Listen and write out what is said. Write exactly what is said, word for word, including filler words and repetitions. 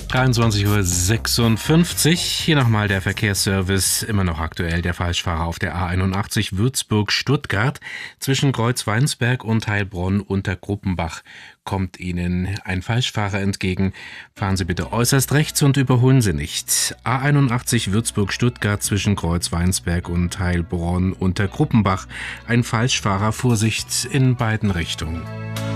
dreiundzwanzig Uhr sechsundfünfzig. Hier nochmal der Verkehrsservice. Immer noch aktuell der Falschfahrer auf der A einundachtzig Würzburg-Stuttgart. Zwischen Kreuzweinsberg und Heilbronn unter Gruppenbach kommt Ihnen ein Falschfahrer entgegen. Fahren Sie bitte äußerst rechts und überholen Sie nicht. A einundachtzig Würzburg-Stuttgart zwischen Kreuzweinsberg und Heilbronn unter Gruppenbach. Ein Falschfahrer, Vorsicht in beiden Richtungen.